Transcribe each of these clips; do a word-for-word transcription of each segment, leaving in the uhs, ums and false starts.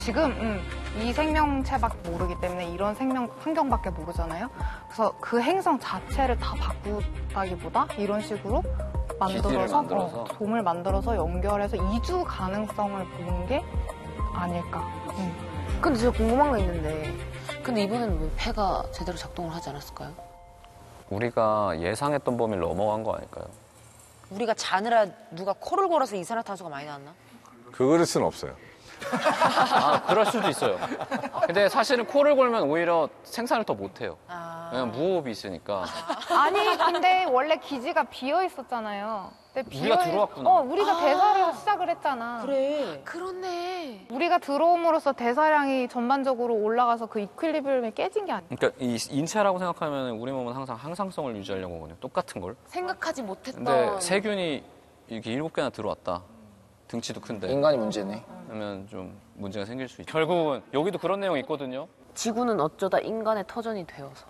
지금 음, 이 생명체밖에 모르기 때문에 이런 생명 환경밖에 모르잖아요. 그래서 그 행성 자체를 다 바꾸다기보다 이런 식으로 만들어서, 만들어서. 어, 돔을 만들어서 연결해서 이주 가능성을 보는 게 아닐까. 음. 근데 제가 궁금한 거 있는데 근데 이번에는 왜 폐가 제대로 작동을 하지 않았을까요? 우리가 예상했던 범위를 넘어간 거 아닐까요? 우리가 자느라 누가 코를 골아서 이산화탄소가 많이 나왔나? 그럴 순 없어요. 아, 그럴 수도 있어요. 근데 사실은 코를 골면 오히려 생산을 더 못해요. 아... 왜냐면 무호흡이 있으니까. 아니 근데 원래 기지가 비어 있었잖아요. 근데 우리가 비어 있- 들어왔구나. 어, 우리가 아. 대사를 시작을 했잖아. 그래. 그렇네. 우리가 들어옴으로써 대사량이 전반적으로 올라가서 그 이퀄리브리움이 깨진 게 아니야. 그러니까 이 인체라고 생각하면 우리 몸은 항상 항상성을 유지하려고 하거든요. 똑같은 걸. 생각하지 못했던. 근데 세균이 이렇게 일곱 개나 들어왔다. 등치도 큰데. 인간이 문제네. 그러면 좀 문제가 생길 수 있죠. 결국은 여기도 그런 내용이 있거든요. 지구는 어쩌다 인간의 터전이 되어서.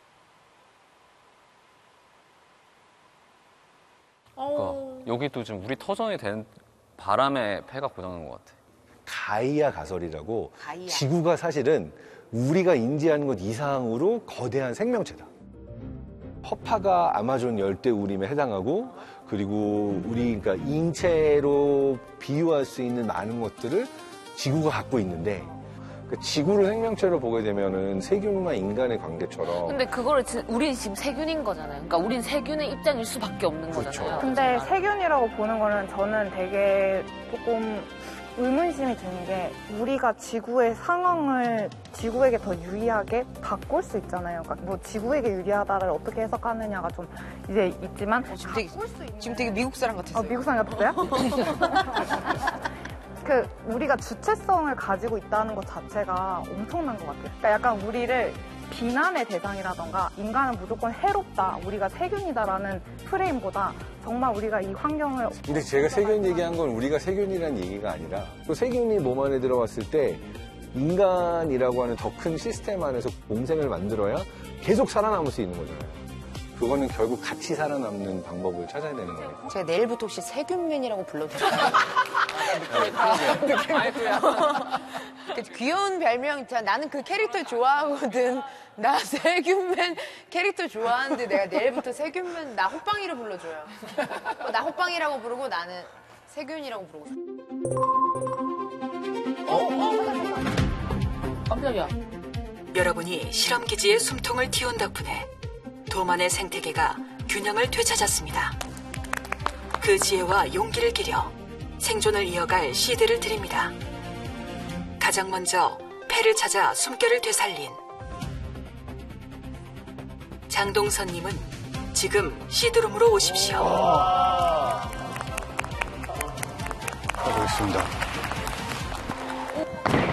그러니까 여기도 지금 우리 터전이 된 바람에 폐가 고장난 것 같아. 가이아 가설이라고 가이아. 지구가 사실은 우리가 인지하는 것 이상으로 거대한 생명체다. 허파가 아마존 열대우림에 해당하고 그리고 우리 그러니까 인체로 비유할 수 있는 많은 것들을 지구가 갖고 있는데 그 지구를 생명체로 보게 되면은 세균과 인간의 관계처럼 근데 그거를 지- 우린 지금 세균인 거잖아요. 그러니까 우린 세균의 입장일 수밖에 없는 그렇죠. 거잖아요. 근데 세균이라고 보는 거는 저는 되게 조금 의문심이 드는 게 우리가 지구의 상황을 지구에게 더 유리하게 바꿀 수 있잖아요. 그러니까 뭐 지구에게 유리하다를 어떻게 해석하느냐가 좀 이제 있지만 지금 되게, 바꿀 수 있는 지금 되게 미국 사람 같았어요. 어, 미국 사람 같았어요? 그 우리가 주체성을 가지고 있다는 것 자체가 엄청난 것 같아요. 그러니까 약간 우리를 비난의 대상이라던가 인간은 무조건 해롭다, 우리가 세균이다라는 프레임보다 정말 우리가 이 환경을 근데 제가 세균 얘기한 건 우리가 세균이라는 얘기가 아니라 또 세균이 몸 안에 들어왔을 때 인간이라고 하는 더 큰 시스템 안에서 공생을 만들어야 계속 살아남을 수 있는 거잖아요. 그거는 결국 같이 살아남는 방법을 찾아야 되는 거예요. 제가 내일부터 혹시 세균맨이라고 불러도 돼요? 그 귀여운 별명 있잖아. 나는 그 캐릭터 좋아하거든. 나 세균맨 캐릭터 좋아하는데 내가 내일부터 세균맨 나 호빵이로 불러줘요. 어, 나 호빵이라고 부르고 나는 세균이라고 부르고 싶어. 깜짝이야. 여러분이 실험기지에 숨통을 틔운 덕분에 돔안의 생태계가 균형을 되찾았습니다. 그 지혜와 용기를 기려 생존을 이어갈 시드를 드립니다. 가장 먼저 폐를 찾아 숨결을 되살린 장동선님은 지금 시드룸으로 오십시오. 가보겠습니다.